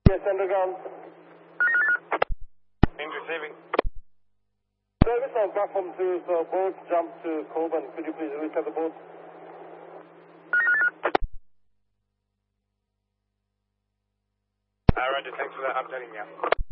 Yes, underground. Means receiving. Service on platform 2, so boat jump to Coburn. Could you please restart the boat? Roger, thanks for that updating, yeah.